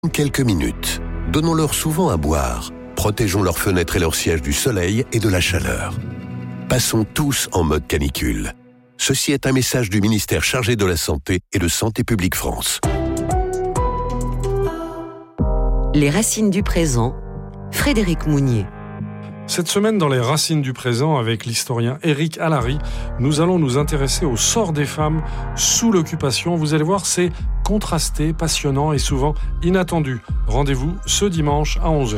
Quelques minutes. Donnons-leur souvent à boire. Protégeons leurs fenêtres et leurs sièges du soleil et de la chaleur. Passons tous en mode canicule. Ceci est un message du ministère chargé de la Santé et de Santé publique France. Les racines du présent, Frédéric Mounier. Cette semaine, dans les racines du présent, avec l'historien Éric Allary, nous allons nous intéresser au sort des femmes sous l'occupation. Vous allez voir, c'est contrasté, passionnant et souvent inattendu. Rendez-vous ce dimanche à 11h.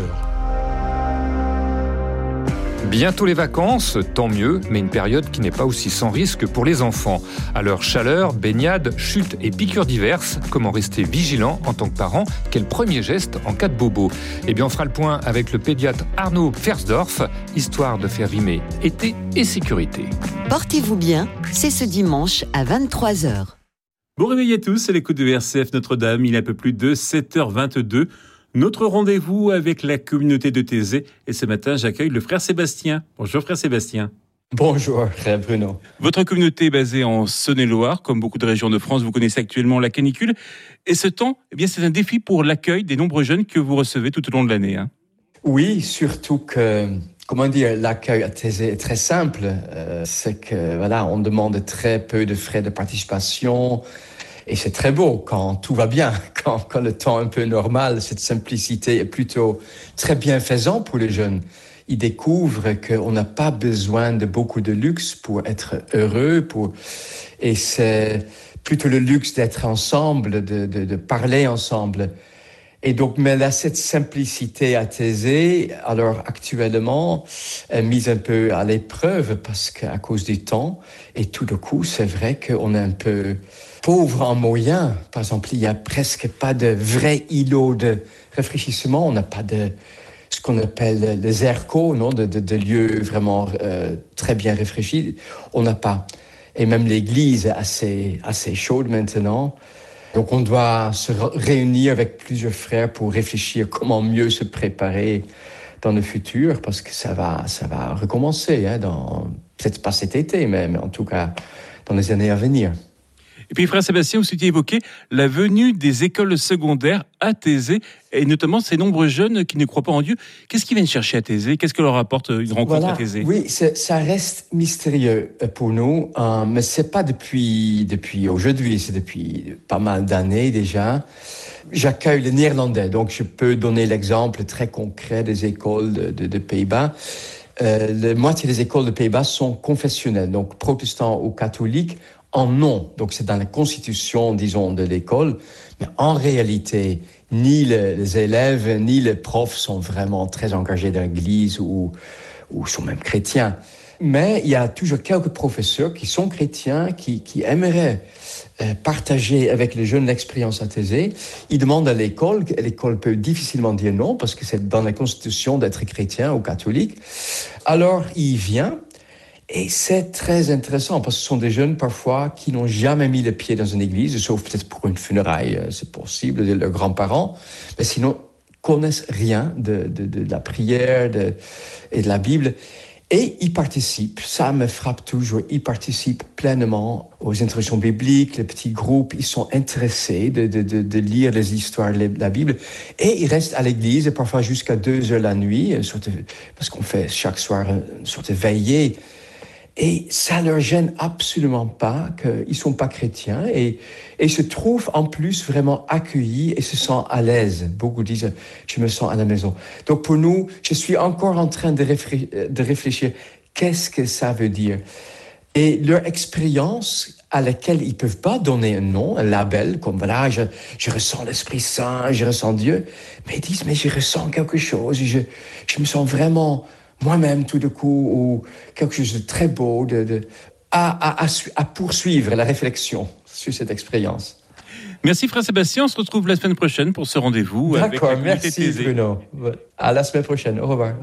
Bientôt les vacances, tant mieux, mais une période qui n'est pas aussi sans risque pour les enfants. À leur chaleur, baignade, chutes et piqûres diverses, comment rester vigilant en tant que parent? Quel premier geste en cas de bobo? Eh bien, on fera le point avec le pédiatre Arnaud Fersdorf, histoire de faire rimer été et sécurité. Portez-vous bien, c'est ce dimanche à 23h. Bon réveil à tous, c'est l'écoute de RCF Notre-Dame, il est un peu plus de 7h22. Notre rendez-vous avec la communauté de Taizé. Et ce matin, j'accueille le frère Sébastien. Bonjour frère Sébastien. Bonjour frère Bruno. Votre communauté est basée en Saône-et-Loire, comme beaucoup de régions de France. Vous connaissez actuellement la canicule. Et ce temps, eh bien, c'est un défi pour l'accueil des nombreux jeunes que vous recevez tout au long de l'année. Oui, surtout que, l'accueil à Taizé est très simple. C'est que, on demande très peu de frais de participation. Et c'est très beau quand tout va bien, quand le temps est un peu normal. Cette simplicité est plutôt très bienfaisant pour les jeunes. Ils découvrent qu'on n'a pas besoin de beaucoup de luxe pour être heureux. Et c'est plutôt le luxe d'être ensemble, de parler ensemble. Et donc, mais là, cette simplicité à Taizé, alors actuellement, est mise un peu à l'épreuve parce qu'à cause du temps. Et tout d'un coup, c'est vrai qu'on est un peu pauvre en moyens. Par exemple, il n'y a presque pas de vrai îlot de réfléchissement. On n'a pas de ce qu'on appelle les ERCO, de lieux vraiment très bien réfléchis. On n'a pas. Et même l'église est assez chaude maintenant. Donc, on doit se réunir avec plusieurs frères pour réfléchir comment mieux se préparer dans le futur, parce que ça va recommencer, peut-être pas cet été, mais en tout cas dans les années à venir. Et puis, frère Sébastien, vous souhaitiez évoquer la venue des écoles secondaires à Taizé, et notamment ces nombreux jeunes qui ne croient pas en Dieu. Qu'est-ce qu'ils viennent chercher à Taizé? Qu'est-ce que leur apporte une rencontre à Taizé? Oui, ça reste mystérieux pour nous, mais c'est pas depuis aujourd'hui, c'est depuis pas mal d'années déjà. J'accueille les Néerlandais, donc je peux donner l'exemple très concret des écoles de Pays-Bas. La moitié des écoles de Pays-Bas sont confessionnelles, donc protestants ou catholiques. En nom, donc c'est dans la constitution, disons, de l'école, mais en réalité, ni les élèves, ni les profs sont vraiment très engagés dans l'église ou sont même chrétiens. Mais il y a toujours quelques professeurs qui sont chrétiens, qui aimeraient partager avec les jeunes l'expérience à Taizé. Ils demandent à l'école peut difficilement dire non, parce que c'est dans la constitution d'être chrétien ou catholique. Alors, il vient. Et c'est très intéressant parce que ce sont des jeunes parfois qui n'ont jamais mis le pied dans une église, sauf peut-être pour une funéraille, c'est possible, de leurs grands-parents, mais sinon connaissent rien de la prière et de la Bible. Et ils participent, ça me frappe toujours, ils participent pleinement aux introductions bibliques, les petits groupes, ils sont intéressés de lire les histoires de la Bible. Et ils restent à l'église, parfois jusqu'à 2h la nuit, parce qu'on fait chaque soir une sorte de veillée. Et ça leur gêne absolument pas qu'ils sont pas chrétiens et se trouvent en plus vraiment accueillis et se sentent à l'aise. Beaucoup disent je me sens à la maison. Donc pour nous, je suis encore en train de réfléchir qu'est-ce que ça veut dire. Et leur expérience à laquelle ils peuvent pas donner un nom, un label comme je ressens l'Esprit Saint, je ressens Dieu, mais ils disent mais je ressens quelque chose, je me sens vraiment moi-même tout de coup, ou quelque chose de très beau, à poursuivre la réflexion sur cette expérience. Merci frère Sébastien, on se retrouve la semaine prochaine pour ce rendez-vous. D'accord, avec la merci Bruno. À la semaine prochaine, au revoir.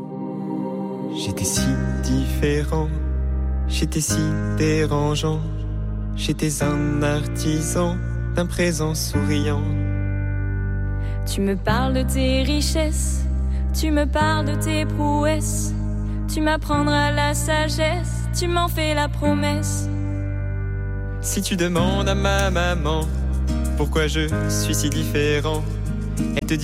J'étais si différent, j'étais si dérangeant, j'étais un artisan d'un présent souriant. Tu me parles de tes richesses, tu me parles de tes prouesses, tu m'apprendras la sagesse, tu m'en fais la promesse. Si tu demandes à ma maman pourquoi je suis si différent, Elle te